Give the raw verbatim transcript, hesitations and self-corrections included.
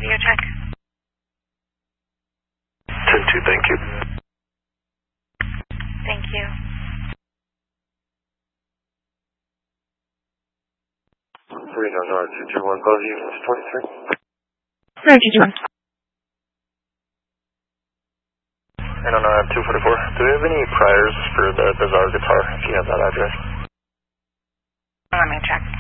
radio check. ten two, thank you. Thank you. three nine nine two two one, both units, twenty-three. Roger, two two one. And on uh, two forty-four, do we have any priors for the Bizarre guitar, if you have that address? Let me check.